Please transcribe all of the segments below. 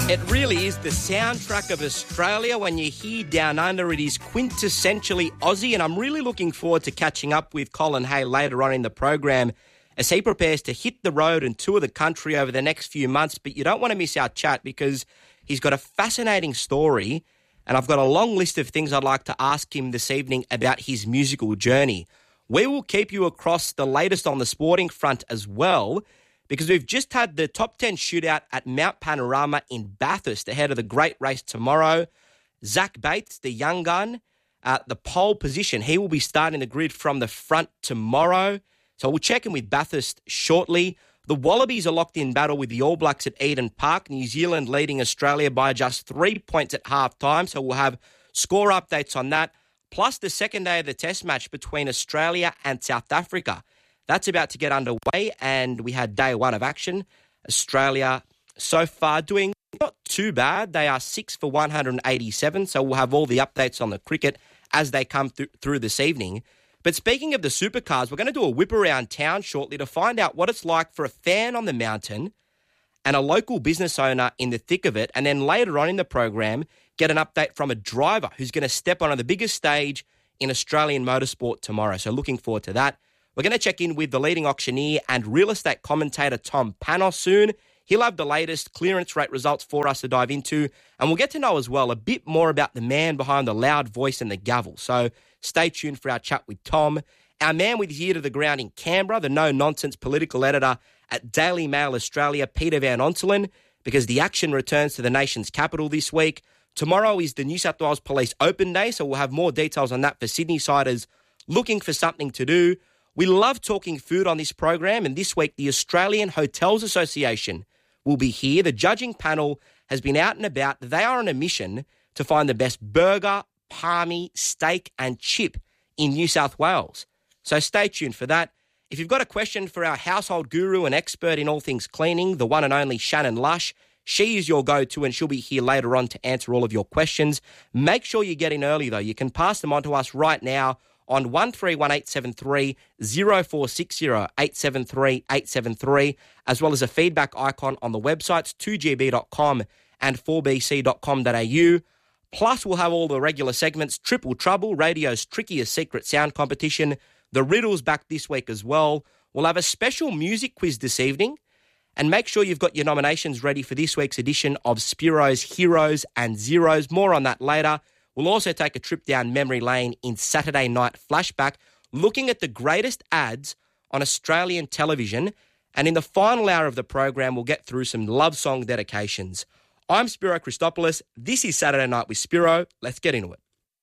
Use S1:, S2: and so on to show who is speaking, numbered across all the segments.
S1: It really is the soundtrack of Australia. When you hear Down Under, it is quintessentially Aussie, and I'm really looking forward to catching up with Colin Hay later on in the program as he prepares to hit the road and tour the country over the next few months. But you don't want to miss our chat because he's got a fascinating story, and I've got a long list of things I'd like to ask him this evening about his musical journey. We will keep you across the latest on the sporting front as well, because we've just had the top 10 shootout at Mount Panorama in Bathurst ahead of the great race tomorrow. Zach Bates, the young gun, the pole position. He will be starting the grid from the front tomorrow. So we'll check in with Bathurst shortly. The Wallabies are locked in battle with the All Blacks at Eden Park. New Zealand leading Australia by just 3 points at half-time. So we'll have score updates on that. Plus the second day of the test match between Australia and South Africa. That's about to get underway, and we had day one of action. Australia so far doing not too bad. They are 6 for 187, so we'll have all the updates on the cricket as they come through this evening. But speaking of the supercars, we're going to do a whip around town shortly to find out what it's like for a fan on the mountain and a local business owner in the thick of it, and then later on in the program, get an update from a driver who's going to step on the biggest stage in Australian motorsport tomorrow. So looking forward to that. We're going to check in with the leading auctioneer and real estate commentator Tom Panos soon. He'll have the latest clearance rate results for us to dive into, and we'll get to know as well a bit more about the man behind the loud voice and the gavel. So stay tuned for our chat with Tom. Our man with his ear to the ground in Canberra, the no-nonsense political editor at Daily Mail Australia, Peter Van Onselen, because the action returns to the nation's capital this week. Tomorrow is the New South Wales Police Open Day, so we'll have more details on that for Sydney-siders looking for something to do. We love talking food on this program, and this week the Australian Hotels Association will be here. The judging panel has been out and about. They are on a mission to find the best burger, palmy, steak and chip in New South Wales. So stay tuned for that. If you've got a question for our household guru and expert in all things cleaning, the one and only Shannon Lush, she is your go-to and she'll be here later on to answer all of your questions. Make sure you get in early though. You can pass them on to us right now on 131873 0460 873 873, as well as a feedback icon on the websites 2gb.com and 4bc.com.au. Plus, we'll have all the regular segments, Triple Trouble, radio's trickiest secret sound competition, the riddles back this week as well. We'll have a special music quiz this evening, and make sure you've got your nominations ready for this week's edition of Spiro's Heroes and Zeros. More on that later. We'll also take a trip down memory lane in Saturday Night Flashback, looking at the greatest ads on Australian television. And in the final hour of the program, we'll get through some love song dedications. I'm Spiro Christopoulos. This is Saturday Night with Spiro. Let's get into it.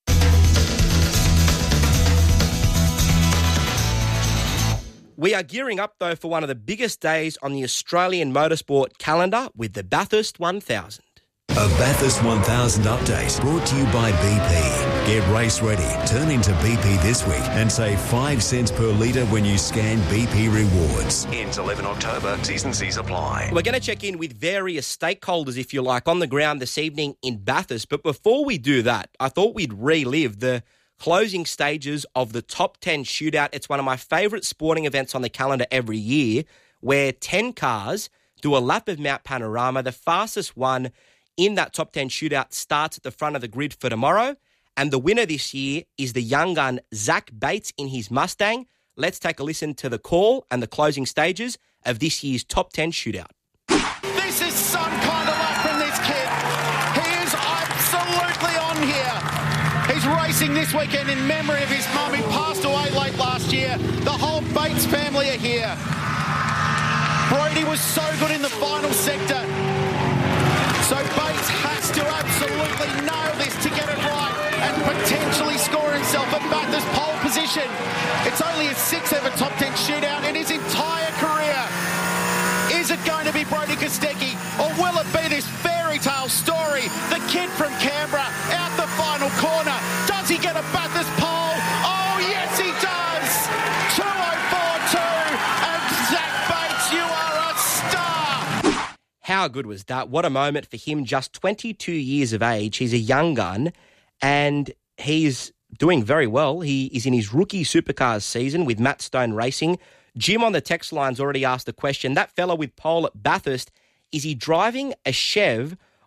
S1: We are gearing up, though, for one of the biggest days on the Australian motorsport calendar with the Bathurst 1000.
S2: A Bathurst 1000 update brought to you by BP. Get race ready. Turn into BP this week and save 5 cents per litre when you scan BP Rewards. Ends 11 October. T's and C's apply.
S1: We're going to check in with various stakeholders, if you like, on the ground this evening in Bathurst. But before we do that, I thought we'd relive the closing stages of the Top 10 Shootout. It's one of my favourite sporting events on the calendar every year, where 10 cars do a lap of Mount Panorama. The fastest one in that Top 10 Shootout starts at the front of the grid for tomorrow. And the winner this year is the young gun Zach Bates in his Mustang. Let's take a listen to the call and the closing stages of this year's Top 10 Shootout.
S3: This is some kind of luck from this kid. He is absolutely on here. He's racing this weekend in memory of his mum who passed away late last year. The whole Bates family are here. Brodie was so good in the final sector. So Bates has to absolutely nail this to get it right and potentially score himself a Bathurst pole position. It's only his 6th ever Top 10 Shootout in his entire career. Is it going to be Brodie Kostecki, or will it be this fairy tale story? The kid from Canberra out the final corner. Does he get a Bathurst pole? Oh, yes, he does. 2042, and Zach Bates, you are a star.
S1: How good was that? What a moment for him, just 22 years of age. He's a young gun, and he's doing very well. He is in his rookie supercars season with Matt Stone Racing. Jim on the text line's already asked the question. That fella with pole at Bathurst, is he driving a Chev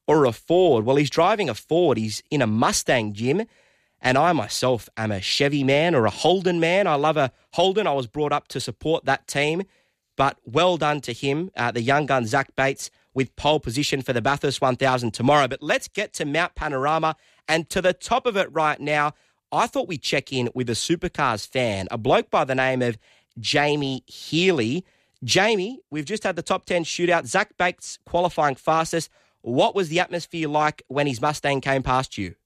S1: or a Ford? Well, he's driving a Ford. He's in a Mustang, Jim. And I myself am a Chevy man or a Holden man. I love a Holden. I was brought up to support that team. But well done to him, the young gun Zach Bates, with pole position for the Bathurst 1000 tomorrow. But let's get to Mount Panorama. And to the top of it right now, I thought we'd check in with a Supercars fan, a bloke by the name of Jamie Healy. Jamie, we've just had the top 10 shootout. Zach Bates qualifying fastest. What was the atmosphere like when his Mustang came past you?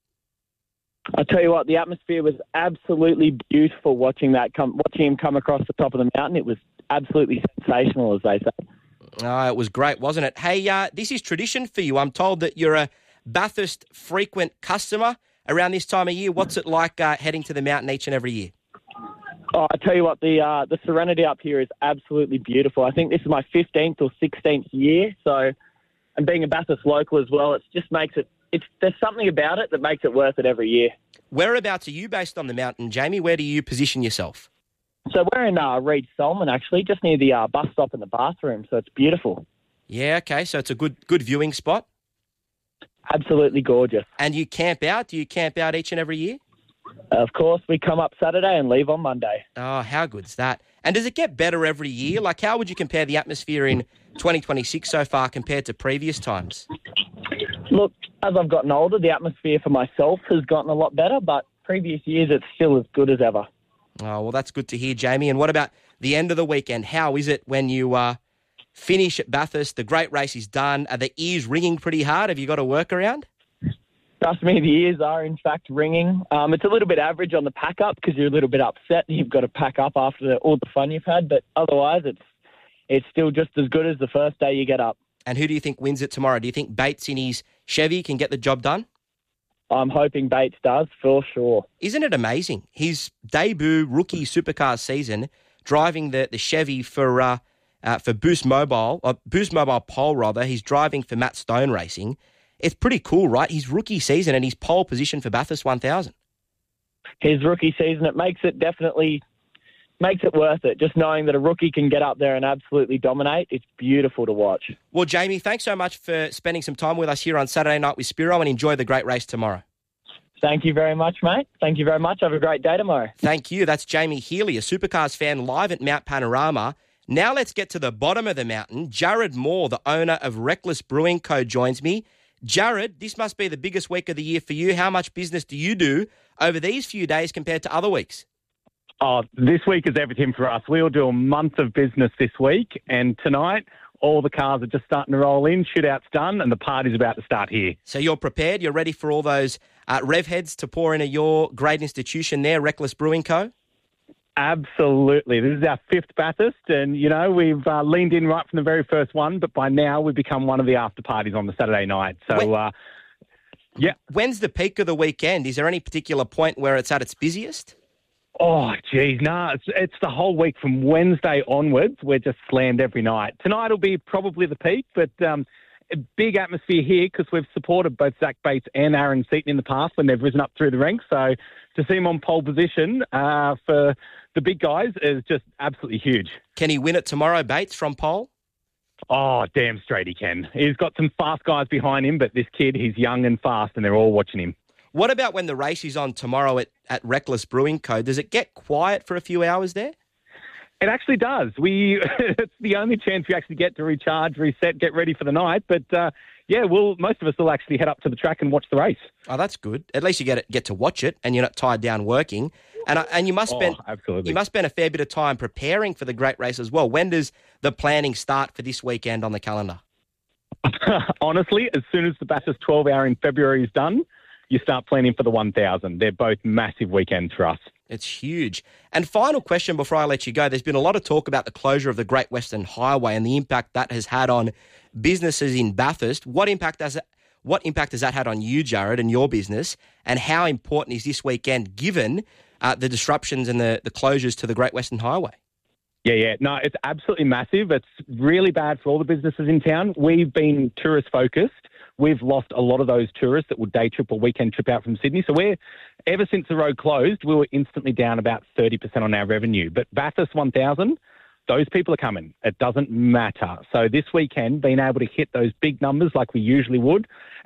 S4: I tell you what, the atmosphere was absolutely beautiful watching him come across the top of the mountain. It was absolutely sensational, as they say.
S1: Oh, it was great, wasn't it? Hey, this is tradition for you. I'm told that you're a Bathurst frequent customer around this time of year. What's it like heading to the mountain each and every year?
S4: Oh, I tell you what, the serenity up here is absolutely beautiful. I think this is my 15th or 16th year, so, and being a Bathurst local as well, it just makes it, there's something about it that makes it worth it every year.
S1: Whereabouts are you based on the mountain, Jamie? Where do you position yourself?
S4: So we're in Reed-Solomon, actually, just near the bus stop and the bathroom, so it's beautiful.
S1: Yeah, okay, so it's a good viewing spot?
S4: Absolutely gorgeous.
S1: And you camp out? Do you camp out each and every year?
S4: Of course, we come up Saturday and leave on Monday.
S1: Oh, how good's that? And does it get better every year? Like, how would you compare the atmosphere in 2026 so far compared to previous times?
S4: Look, as I've gotten older, the atmosphere for myself has gotten a lot better, but previous years it's still as good as ever.
S1: Oh, well, that's good to hear, Jamie. And what about the end of the weekend? How is it when you finish at Bathurst? The great race is done. Are the ears ringing pretty hard? Have you got a workaround?
S4: Trust me, the ears are in fact ringing. It's a little bit average on the pack up because you're a little bit upset and you've got to pack up after all the fun you've had. But otherwise, it's still just as good as the first day you get up.
S1: And who do you think wins it tomorrow? Do you think Bates in his Chevy can get the job done?
S4: I'm hoping Bates does, for sure.
S1: Isn't it amazing? His debut rookie supercar season, driving the Chevy for Boost Mobile Pole, rather. He's driving for Matt Stone Racing. It's pretty cool, right? His rookie season and his pole position for Bathurst 1000.
S4: His rookie season, it makes it worth it. Just knowing that a rookie can get up there and absolutely dominate, it's beautiful to watch.
S1: Well, Jamie, thanks so much for spending some time with us here on Saturday Night with Spiro, and enjoy the great race tomorrow.
S4: Thank you very much, mate. Thank you very much. Have a great day tomorrow.
S1: Thank you. That's Jamie Healy, a Supercars fan live at Mount Panorama. Now let's get to the bottom of the mountain. Jared Moore, the owner of Reckless Brewing Co., joins me. Jared, this must be the biggest week of the year for you. How much business do you do over these few days compared to other weeks?
S5: Oh, this week is everything for us. We'll do a month of business this week, and tonight all the cars are just starting to roll in, shootout's done, and the party's about to start here.
S1: So you're prepared? You're ready for all those rev heads to pour into your great institution there, Reckless Brewing Co.?
S5: Absolutely. This is our fifth Bathurst, and, we've leaned in right from the very first one, but by now we've become one of the after parties on the Saturday night. So, yeah.
S1: When's the peak of the weekend? Is there any particular point where it's at its busiest?
S5: Oh, geez, no, it's the whole week from Wednesday onwards. We're just slammed every night. Tonight will be probably the peak, but a big atmosphere here because we've supported both Zach Bates and Aaron Seaton in the past when they've risen up through the ranks. So to see him on pole position for the big guys is just absolutely huge.
S1: Can he win it tomorrow, Bates, from pole?
S5: Oh, damn straight he can. He's got some fast guys behind him, but this kid, he's young and fast, and they're all watching him.
S1: What about when the race is on tomorrow at Reckless Brewing Co.? Does it get quiet for a few hours there?
S5: It actually does. It's the only chance we actually get to recharge, reset, get ready for the night. But, most of us will actually head up to the track and watch the race.
S1: Oh, that's good. At least you get to watch it and you're not tied down working. And you must spend a fair bit of time preparing for the great race as well. When does the planning start for this weekend on the calendar?
S5: Honestly, as soon as the Bathurst 12-hour in February is done, you start planning for the 1000. They're both massive weekends for us.
S1: It's huge. And final question before I let you go. There's been a lot of talk about the closure of the Great Western Highway and the impact that has had on businesses in Bathurst. What impact has that had on you, Jared, and your business? And how important is this weekend given the disruptions and the closures to the Great Western Highway?
S5: Yeah. No, it's absolutely massive. It's really bad for all the businesses in town. We've been tourist-focused. We've lost a lot of those tourists that would day trip or weekend trip out from Sydney. So ever since the road closed, we were instantly down about 30% on our revenue. But Bathurst 1000, those people are coming. It doesn't matter. So this weekend, being able to hit those big numbers like we usually would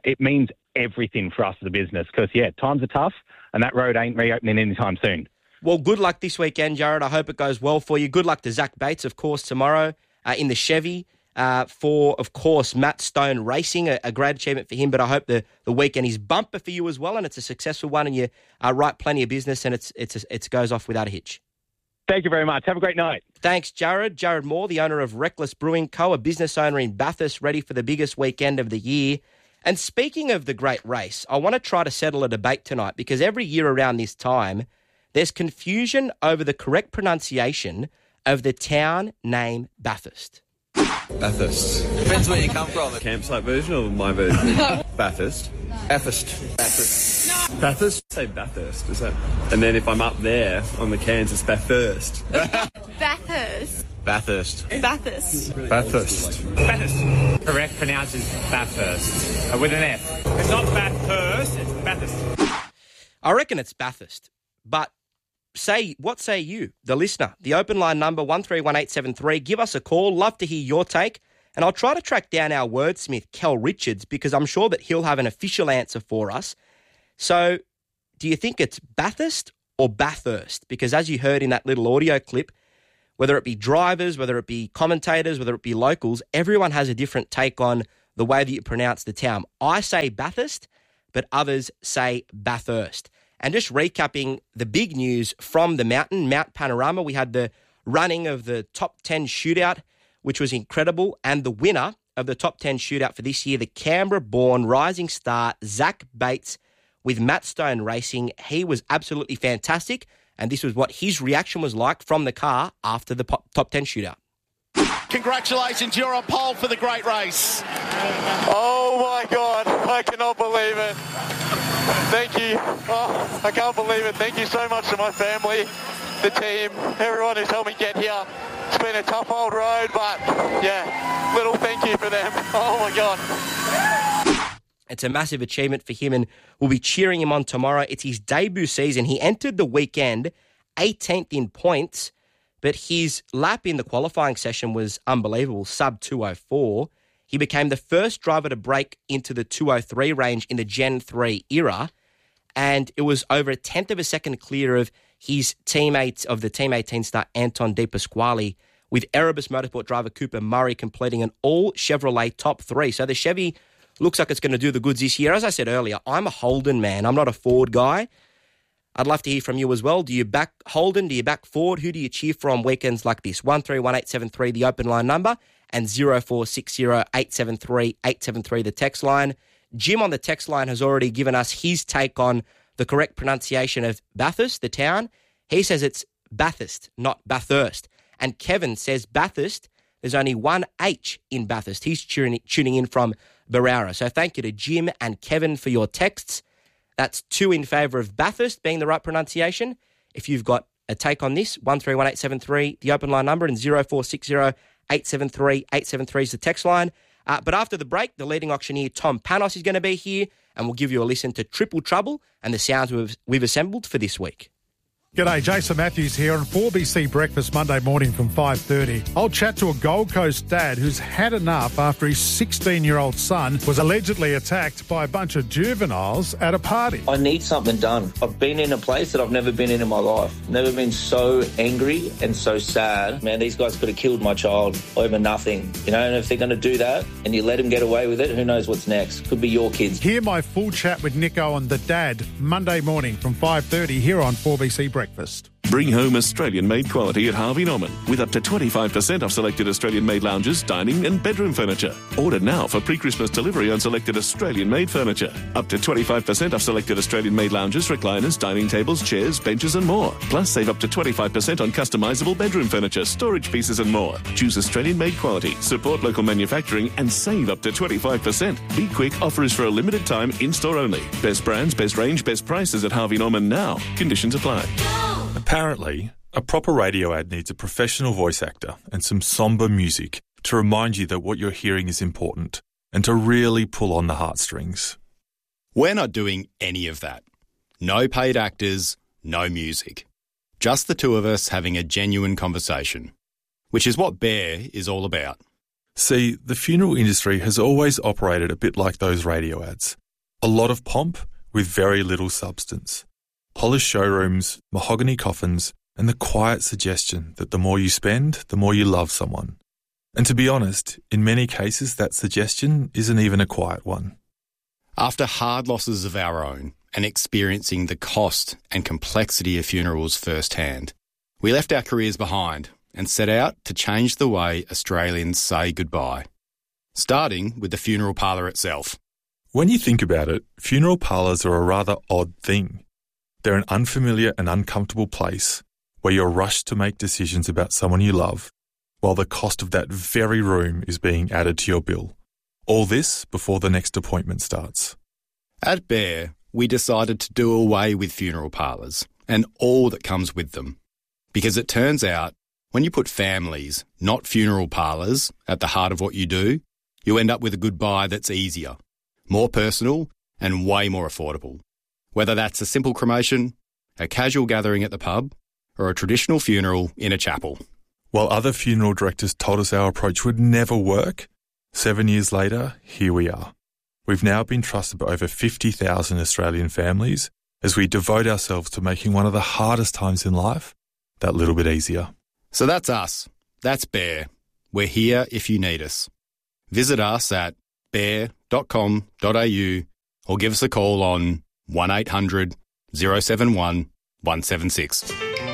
S5: it means everything for us as a business because, times are tough and that road ain't reopening anytime soon.
S1: Well, good luck this weekend, Jared. I hope it goes well for you. Good luck to Zach Bates, of course, tomorrow in the Chevy for, of course, Matt Stone Racing, a great achievement for him. But I hope the weekend is bumper for you as well, and it's a successful one, and you write plenty of business, and it goes off without a hitch.
S5: Thank you very much. Have a great night.
S1: Thanks, Jared. Jared Moore, the owner of Reckless Brewing Co., a business owner in Bathurst, ready for the biggest weekend of the year. And speaking of the great race, I want to try to settle a debate tonight because every year around this time, there's confusion over the correct pronunciation of the town name Bathurst.
S6: Bathurst. Depends where you come from. The campsite version or my version? Bathurst. Bathurst. Bathurst. No. Bathurst? Say Bathurst. Is that? And then if I'm up there on the cans, it's Bathurst.
S7: Bathurst.
S6: Bathurst.
S7: Bathurst.
S6: Bathurst.
S8: Bathurst. Correct pronounce is Bathurst. With an F. It's not Bathurst, it's Bathurst.
S1: I reckon it's Bathurst. But what say you, the listener? The open line number 131873. Give us a call. Love to hear your take. And I'll try to track down our wordsmith, Kel Richards, because I'm sure that he'll have an official answer for us. So do you think it's Bathurst or Bathurst? Because as you heard in that little audio clip, whether it be drivers, whether it be commentators, whether it be locals, everyone has a different take on the way that you pronounce the town. I say Bathurst, but others say Bathurst. And just recapping the big news from the Mount Panorama, we had the running of the top 10 shootout, which was incredible, and the winner of the top 10 shootout for this year, the Canberra-born rising star, Zach Bates, with Matt Stone Racing. He was absolutely fantastic, and this was what his reaction was like from the car after the top 10 shootout.
S3: Congratulations, you're on pole for the great race.
S9: Oh my God, I cannot believe it. Thank you. Oh, I can't believe it. Thank you so much to my family, the team, everyone who's helped me get here. It's been a tough old road, but yeah, little thank you for them. Oh my God.
S1: It's a massive achievement for him, and we'll be cheering him on tomorrow. It's his debut season. He entered the weekend 18th in points, but his lap in the qualifying session was unbelievable, sub 204. He became the first driver to break into the 203 range in the Gen 3 era, and it was over a tenth of a second clear of his teammates of the Team 18 star Anton De Pasquale, with Erebus Motorsport driver Cooper Murray completing an all Chevrolet top three. So the Chevy looks like it's going to do the goods this year. As I said earlier, I'm a Holden man. I'm not a Ford guy. I'd love to hear from you as well. Do you back Holden? Do you back Ford? Who do you cheer for on weekends like this? 131873, the open line number, and 0460 873 873, the text line. Jim on the text line has already given us his take on the correct pronunciation of Bathurst, the town. He says it's Bathurst, not Bathurst. And Kevin says Bathurst, there's only one H in Bathurst. He's tuning in from Barara. So thank you to Jim and Kevin for your texts. That's 2 in favour of Bathurst being the right pronunciation. If you've got a take on this, 131873, the open line number, and 0460 873 873 is the text line. But after the break, the leading auctioneer Tom Panos is going to be here, and we'll give you a listen to Triple Trouble and the sounds we've assembled for this week.
S10: G'day, Jason Matthews here on 4BC Breakfast Monday morning from 5:30. I'll chat to a Gold Coast dad who's had enough after his 16-year-old son was allegedly attacked by a bunch of juveniles at a party.
S11: I need something done. I've been in a place that I've never been in my life. Never been so angry and so sad. Man, these guys could have killed my child over nothing. You know, and if they're going to do that and you let them get away with it, who knows what's next? Could be your kids.
S10: Hear my full chat with Nico and the dad Monday morning from 5:30 here on 4BC Breakfast.
S12: Bring home Australian-made quality at Harvey Norman with up to 25% off selected Australian-made lounges, dining and bedroom furniture. Order now for pre-Christmas delivery on selected Australian-made furniture. Up to 25% off selected Australian-made lounges, recliners, dining tables, chairs, benches and more. Plus save up to 25% on customisable bedroom furniture, storage pieces and more. Choose Australian-made quality, support local manufacturing and save up to 25%. Be quick, offer is for a limited time, in-store only. Best brands, best range, best prices at Harvey Norman now. Conditions apply.
S13: Apparently, a proper radio ad needs a professional voice actor and some somber music to remind you that what you're hearing is important and to really pull on the heartstrings.
S14: We're not doing any of that. No paid actors, no music. Just the two of us having a genuine conversation, which is what Bear is all about.
S13: See, the funeral industry has always operated a bit like those radio ads. A lot of pomp with very little substance. Polished showrooms, mahogany coffins, and the quiet suggestion that the more you spend, the more you love someone. And to be honest, in many cases that suggestion isn't even a quiet one.
S14: After hard losses of our own and experiencing the cost and complexity of funerals firsthand, we left our careers behind and set out to change the way Australians say goodbye, starting with the funeral parlour itself.
S13: When you think about it, funeral parlours are a rather odd thing. They're an unfamiliar and uncomfortable place where you're rushed to make decisions about someone you love, while the cost of that very room is being added to your bill. All this before the next appointment starts.
S14: At Bear, we decided to do away with funeral parlours and all that comes with them. Because it turns out, when you put families, not funeral parlours, at the heart of what you do, you end up with a goodbye that's easier, more personal and way more affordable. Whether that's a simple cremation, a casual gathering at the pub, or a traditional funeral in a chapel.
S13: While other funeral directors told us our approach would never work, 7 years later, here we are. We've now been trusted by over 50,000 Australian families as we devote ourselves to making one of the hardest times in life that little bit easier.
S14: So that's us. That's Bear. We're here if you need us. Visit us at bear.com.au or give us a call on 1800 071 176.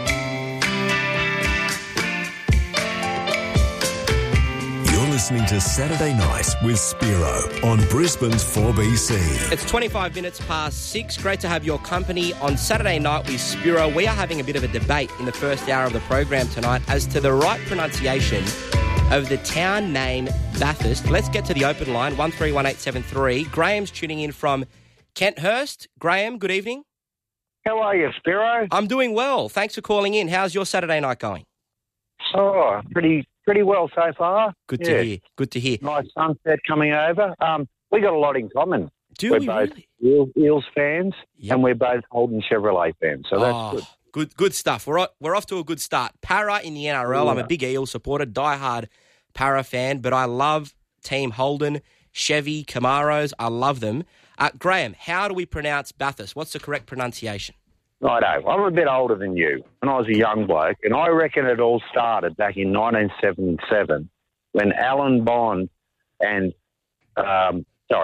S2: Listening to Saturday Night with Spiro on Brisbane's 4BC.
S1: It's 25 minutes past 6. Great to have your company on Saturday Night with Spiro. We are having a bit of a debate in the first hour of the program tonight as to the right pronunciation of the town name Bathurst. Let's get to the open line, 131873. Graham's tuning in from Kenthurst. Graham, good evening.
S15: How are you, Spiro?
S1: I'm doing well. Thanks for calling in. How's your Saturday night going?
S15: Oh, pretty well so far.
S1: Good to hear. Good to hear.
S15: Nice sunset coming over. We got a lot in common.
S1: We're
S15: both
S1: really?
S15: Eels fans, and we're both Holden Chevrolet fans. So that's good.
S1: Good stuff. We're off to a good start. Para in the NRL. Yeah. I'm a big Eel supporter, diehard Para fan, but I love Team Holden, Chevy, Camaros. I love them. Graham, how do we pronounce Bathurst? What's the correct pronunciation?
S15: Righto. I'm a bit older than you. When I was a young bloke, and I reckon it all started back in 1977 when Colin Bond and Alan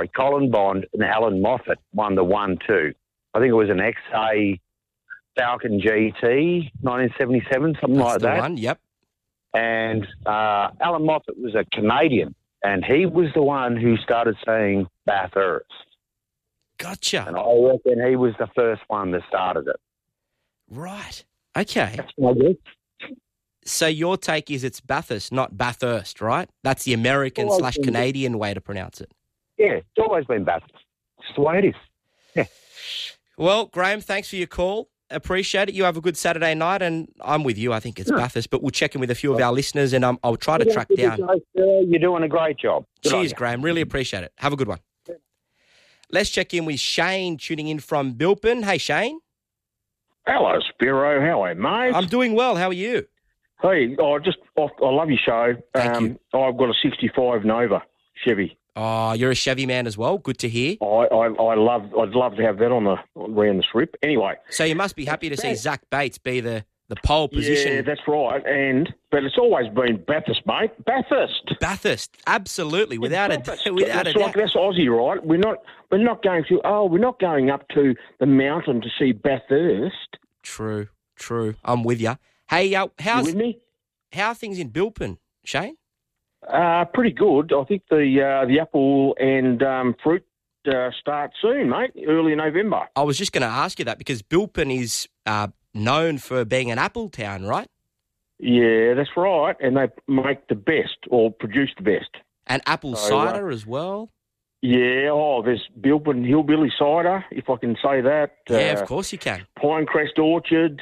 S15: Moffat won the 1-2. I think it was an XA Falcon GT, 1977, something like that.
S1: That's the one, yep.
S15: And Alan Moffat was a Canadian, and he was the one who started saying Bathurst.
S1: Gotcha.
S15: And I reckon he was the first one that started it.
S1: Right. Okay.
S15: That's my guess.
S1: So your take is it's Bathurst, not Bathurst, right? That's the American / Canadian way to pronounce it.
S15: Yeah, it's always been Bathurst. It's the way it is. Yeah.
S1: Well, Graham, thanks for your call. Appreciate it. You have a good Saturday night, and I'm with you. I think it's Bathurst, but we'll check in with a few of our listeners, and I'll try to track down.
S15: You're doing a great job.
S1: Cheers, Graham. Really appreciate it. Have a good one. Let's check in with Shane, tuning in from Bilpin. Hey, Shane.
S16: Hello, Spiro. How are you, mate?
S1: I'm doing well. How are you?
S16: Hey, I love your show.
S1: Thank you.
S16: I've got a 65 Nova Chevy.
S1: Oh, you're a Chevy man as well. Good to hear.
S16: I'd love to have that around the strip. Anyway.
S1: So you must be happy to see Zach Bates be the pole position.
S16: Yeah, that's right. But it's always been Bathurst, mate.
S1: Bathurst, absolutely, without a doubt.
S16: That's Aussie, right? We're not going up to the mountain to see Bathurst.
S1: True. I'm with you. Hey,
S16: you with me?
S1: How are things in Bilpin, Shane?
S16: Pretty good. I think the apple and fruit start soon, mate. Early November.
S1: I was just going to ask you that because Bilpin is known for being an apple town, right?
S16: Yeah, that's right. And they make the best or produce the best.
S1: And apple cider as well?
S16: Yeah, there's Bilpin Hillbilly Cider, if I can say that.
S1: Yeah, of course you can.
S16: Pinecrest Orchard,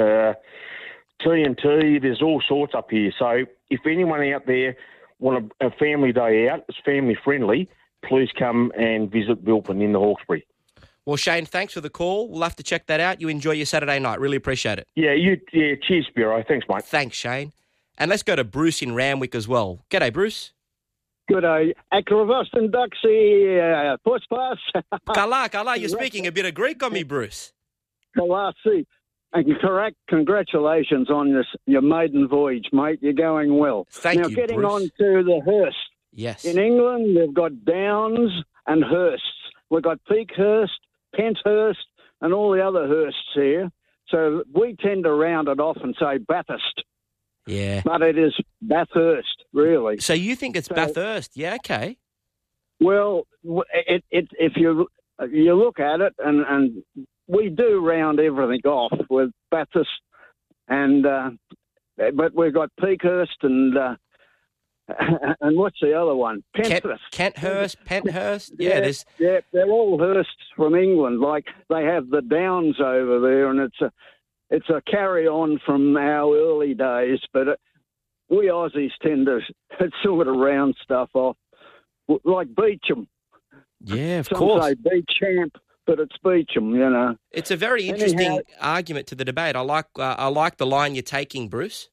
S16: T&T, there's all sorts up here. So if anyone out there want a family day out, it's family friendly, please come and visit Bilpin in the Hawkesbury.
S1: Well, Shane, thanks for the call. We'll have to check that out. You enjoy your Saturday night. Really appreciate it.
S16: Yeah, cheers, Spiro. Thanks, mate.
S1: Thanks, Shane. And let's go to Bruce in Randwick as well. G'day, Bruce.
S17: Good day. Akravastan Duxie, Puspas.
S1: Kala, you're speaking a bit of Greek on me, Bruce.
S17: Kalasi. And correct, congratulations on your maiden voyage, mate. You're going well.
S1: Thank you,
S17: Now, getting
S1: Bruce.
S17: on to the Hurst.
S1: Yes.
S17: In England, they've got Downs and Hursts. We've got Peakhurst, Penthurst, and all the other Hursts here. So we tend to round it off and say Bathurst.
S1: Yeah.
S17: But it is Bathurst, really.
S1: So you think it's Bathurst? Yeah, okay.
S17: Well, if you look at it, and we do round everything off with Bathurst, and but we've got Peakhurst and what's the other one? Penthurst.
S1: Kenthurst, Penthurst. Yeah,
S17: they're all Hursts from England. Like they have the Downs over there, and it's a carry on from our early days. But we Aussies tend to sort of round stuff off, like Beecham.
S1: Yeah, of
S17: Some
S1: course.
S17: say Beechamp, but it's Beecham, you know.
S1: It's a very interesting argument to the debate. I like the line you're taking, Bruce.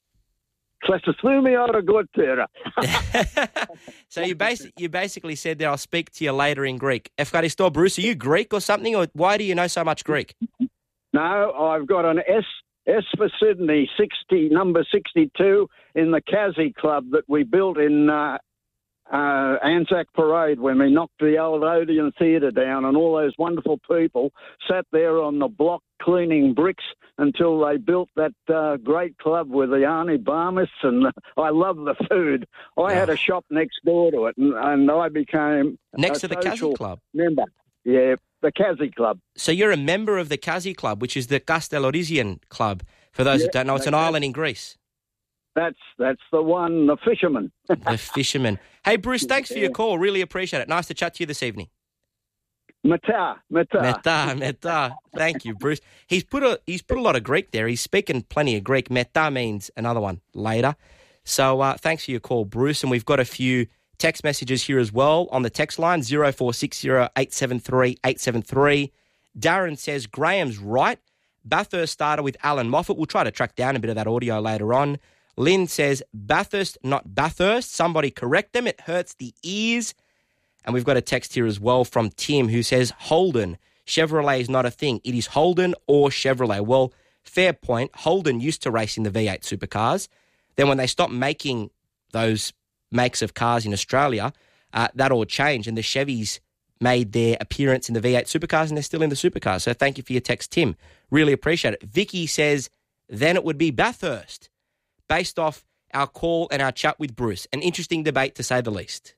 S1: So you basically said there, I'll speak to you later in Greek. Ευχαριστώ, Bruce. Are you Greek or something, or why do you know so much Greek?
S17: No, I've got an S for Sydney, number 62 in the Kazi Club that we built in Anzac Parade when we knocked the old Odeon Theatre down, and all those wonderful people sat there on the block cleaning bricks until they built that great club with the Arnie Barmis, and I love the food. I had a shop next door to it, and I became
S1: next to the Kazi Club
S17: member. Yeah, the Kazi Club.
S1: So you're a member of the Kazi Club, which is the Castellorisian Club. For those that don't know, it's an island in Greece.
S17: That's the one, the fisherman.
S1: The fisherman. Hey, Bruce, thanks for your call. Really appreciate it. Nice to chat to you this evening.
S17: Meta.
S1: Thank you, Bruce. He's put a lot of Greek there. He's speaking plenty of Greek. Meta means another one later. So thanks for your call, Bruce. And we've got a few text messages here as well on the text line, 0460 873 873. Darren says, Graham's right. Bathurst started with Alan Moffat. We'll try to track down a bit of that audio later on. Lynn says, Bathurst, not Bathurst. Somebody correct them. It hurts the ears. And we've got a text here as well from Tim who says, Holden. Chevrolet is not a thing. It is Holden or Chevrolet. Well, fair point. Holden used to race in the V8 supercars. Then when they stopped making those makes of cars in Australia, that all changed, and the Chevys made their appearance in the V8 supercars, and they're still in the supercars. So thank you for your text, Tim. Really appreciate it. Vicky says, then it would be Bathurst, based off our call and our chat with Bruce. An interesting debate, to say the least.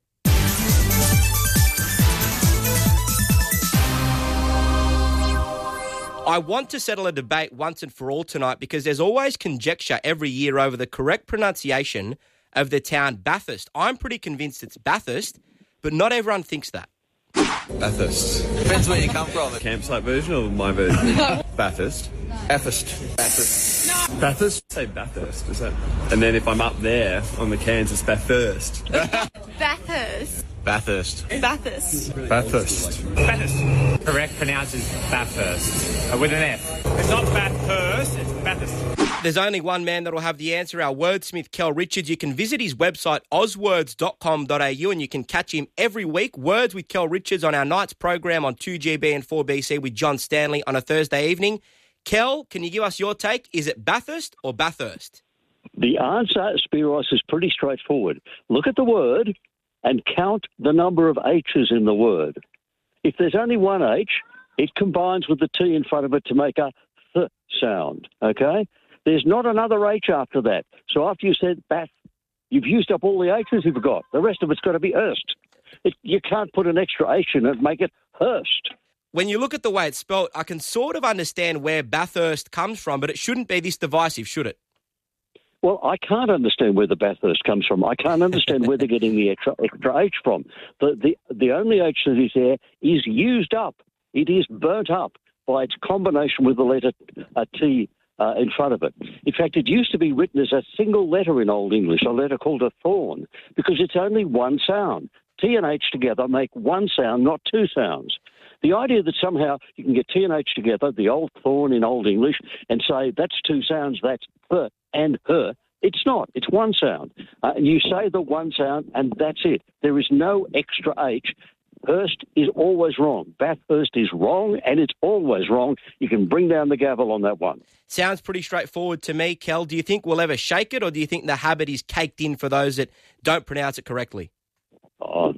S1: I want to settle a debate once and for all tonight because there's always conjecture every year over the correct pronunciation of the town Bathurst. I'm pretty convinced it's Bathurst, but not everyone thinks that.
S6: Bathurst. Depends where you come from. The campsite version or my version? Bathurst. Bathurst. No. Bathurst? Say Bathurst, is that? And then if I'm up there on the cans, it's Bathurst.
S7: Bathurst.
S6: Bathurst.
S7: Bathurst.
S6: Bathurst.
S8: Bathurst. Correct pronounces Bathurst. With an F. It's not Bathurst, it's Bathurst.
S1: There's only one man that'll have the answer, our wordsmith, Kel Richards. You can visit his website, ozwords.com.au, and you can catch him every week. Words with Kel Richards on our night's program on 2GB and 4BC with John Stanley on a Thursday evening. Kel, can you give us your take? Is it Bathurst or Bathurst?
S18: The answer, Spiros, is pretty straightforward. Look at the word and count the number of H's in the word. If there's only one H, it combines with the T in front of it to make a th sound, okay? There's not another H after that. So after you said Bath, you've used up all the H's you've got. The rest of it's got to be Hurst. You can't put an extra H in it and make it Hurst.
S1: When you look at the way it's spelled, I can sort of understand where Bathurst comes from, but it shouldn't be this divisive, should it?
S18: Well, I can't understand where the Bathurst comes from. I can't understand where they're getting the extra H from. The only H that is there is used up. It is burnt up by its combination with the letter T in front of it. In fact, it used to be written as a single letter in Old English, a letter called a thorn, because it's only one sound. T and H together make one sound, not two sounds. The idea that somehow you can get T and H together, the old thorn in Old English, and say that's two sounds, that's th and her, It's not. It's one sound. You say the one sound, and that's it. There is no extra H. Hurst is always wrong. Bathurst is wrong, and it's always wrong. You can bring down the gavel on that one.
S1: Sounds pretty straightforward to me, Kel. Do you think we'll ever shake it, or do you think the habit is caked in for those that don't pronounce it correctly?
S18: Oh,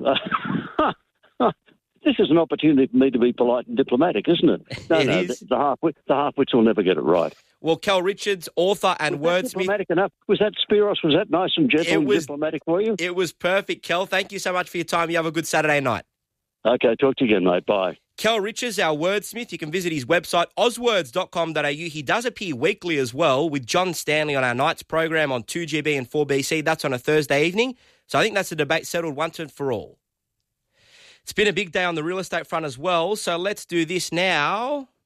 S18: this is an opportunity for me to be polite and diplomatic, isn't it? No, the half-wits will never get it right.
S1: Well, Kel Richards, author and wordsmith.
S18: Diplomatic enough? Was that Spiros? Was that nice and gentle and diplomatic for you?
S1: It was perfect, Kel. Thank you so much for your time. You have a good Saturday night.
S18: Okay, talk to you again, mate. Bye.
S1: Kel Richards, our wordsmith. You can visit his website, oswords.com.au. He does appear weekly as well with John Stanley on our night's program on 2GB and 4BC. That's on a Thursday evening. So I think that's the debate settled once and for all. It's been a big day on the real estate front as well. So let's do this now.